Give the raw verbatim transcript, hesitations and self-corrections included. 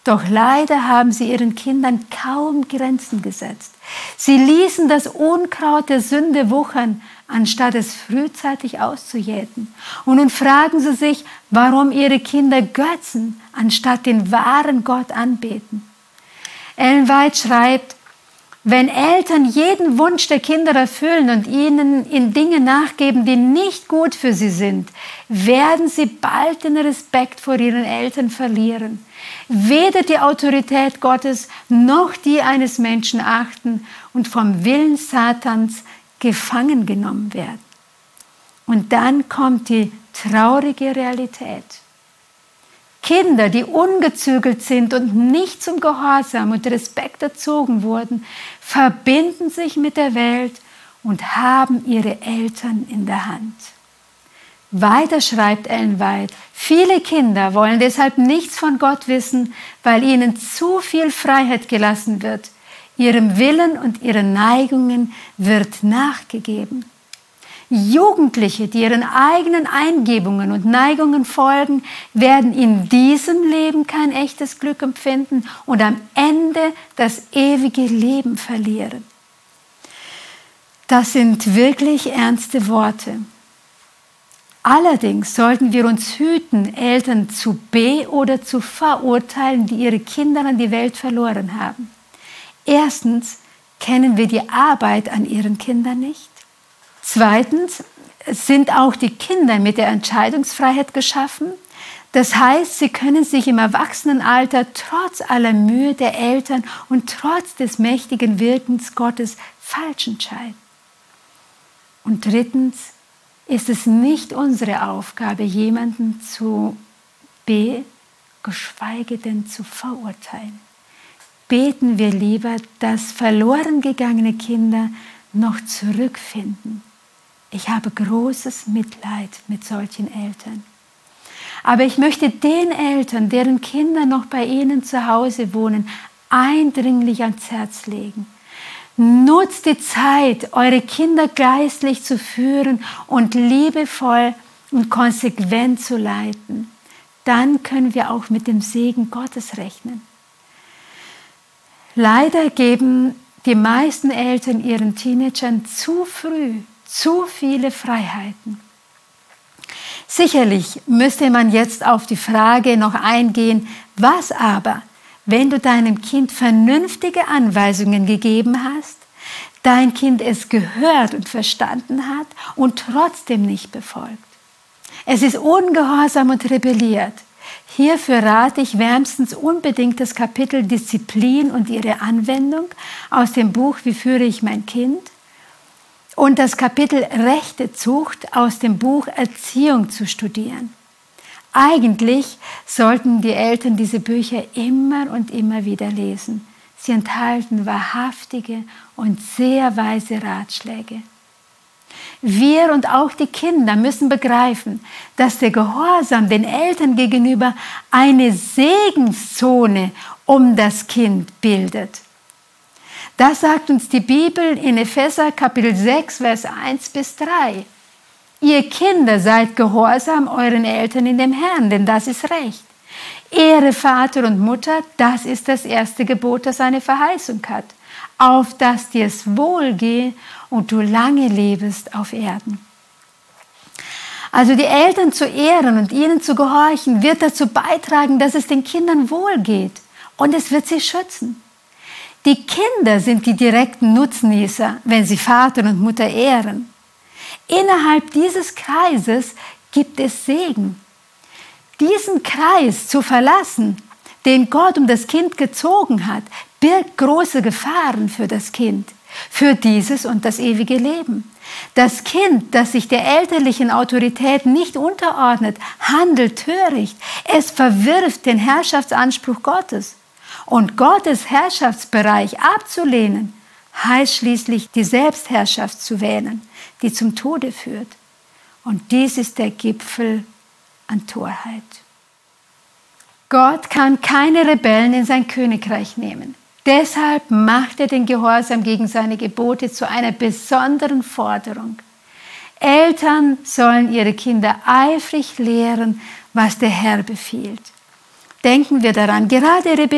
Doch leider haben sie ihren Kindern kaum Grenzen gesetzt. Sie ließen das Unkraut der Sünde wuchern, anstatt es frühzeitig auszujäten. Und nun fragen sie sich, warum ihre Kinder Götzen anstatt den wahren Gott anbeten. Ellen White schreibt, wenn Eltern jeden Wunsch der Kinder erfüllen und ihnen in Dinge nachgeben, die nicht gut für sie sind, werden sie bald den Respekt vor ihren Eltern verlieren. Weder die Autorität Gottes noch die eines Menschen achten und vom Willen Satans gefangen genommen werden. Und dann kommt die traurige Realität. Kinder, die ungezügelt sind und nicht zum Gehorsam und Respekt erzogen wurden, verbinden sich mit der Welt und haben ihre Eltern in der Hand. Weiter schreibt Ellen White, viele Kinder wollen deshalb nichts von Gott wissen, weil ihnen zu viel Freiheit gelassen wird. Ihrem Willen und ihren Neigungen wird nachgegeben. Jugendliche, die ihren eigenen Eingebungen und Neigungen folgen, werden in diesem Leben kein echtes Glück empfinden und am Ende das ewige Leben verlieren. Das sind wirklich ernste Worte. Allerdings sollten wir uns hüten, Eltern zu be- oder zu verurteilen, die ihre Kinder an die Welt verloren haben. Erstens kennen wir die Arbeit an ihren Kindern nicht. Zweitens sind auch die Kinder mit der Entscheidungsfreiheit geschaffen. Das heißt, sie können sich im Erwachsenenalter trotz aller Mühe der Eltern und trotz des mächtigen Wirkens Gottes falsch entscheiden. Und drittens ist es nicht unsere Aufgabe, jemanden zu be-, geschweige denn zu verurteilen. Beten wir lieber, dass verloren gegangene Kinder noch zurückfinden. Ich habe großes Mitleid mit solchen Eltern. Aber ich möchte den Eltern, deren Kinder noch bei ihnen zu Hause wohnen, eindringlich ans Herz legen. Nutzt die Zeit, eure Kinder geistlich zu führen und liebevoll und konsequent zu leiten. Dann können wir auch mit dem Segen Gottes rechnen. Leider geben die meisten Eltern ihren Teenagern zu früh zu viele Freiheiten. Sicherlich müsste man jetzt auf die Frage noch eingehen, was aber, wenn du deinem Kind vernünftige Anweisungen gegeben hast, dein Kind es gehört und verstanden hat und trotzdem nicht befolgt. Es ist ungehorsam und rebelliert. Hierfür rate ich wärmstens unbedingt das Kapitel Disziplin und ihre Anwendung aus dem Buch Wie führe ich mein Kind und das Kapitel Rechte Zucht aus dem Buch Erziehung zu studieren. Eigentlich sollten die Eltern diese Bücher immer und immer wieder lesen. Sie enthalten wahrhaftige und sehr weise Ratschläge. Wir und auch die Kinder müssen begreifen, dass der Gehorsam den Eltern gegenüber eine Segenszone um das Kind bildet. Das sagt uns die Bibel in Epheser Kapitel sechs, Vers eins bis drei. Ihr Kinder, seid gehorsam euren Eltern in dem Herrn, denn das ist Recht. Ehre Vater und Mutter, das ist das erste Gebot, das eine Verheißung hat, auf dass dir es wohlgehe und du lange lebest auf Erden. Also die Eltern zu ehren und ihnen zu gehorchen, wird dazu beitragen, dass es den Kindern wohlgeht und es wird sie schützen. Die Kinder sind die direkten Nutznießer, wenn sie Vater und Mutter ehren. Innerhalb dieses Kreises gibt es Segen. Diesen Kreis zu verlassen, den Gott um das Kind gezogen hat, birgt große Gefahren für das Kind, für dieses und das ewige Leben. Das Kind, das sich der elterlichen Autorität nicht unterordnet, handelt töricht. Es verwirft den Herrschaftsanspruch Gottes. Und Gottes Herrschaftsbereich abzulehnen, heißt schließlich die Selbstherrschaft zu wählen, die zum Tode führt. Und dies ist der Gipfel an Torheit. Gott kann keine Rebellen in sein Königreich nehmen. Deshalb macht er den Gehorsam gegen seine Gebote zu einer besonderen Forderung. Eltern sollen ihre Kinder eifrig lehren, was der Herr befiehlt. Denken wir daran, gerade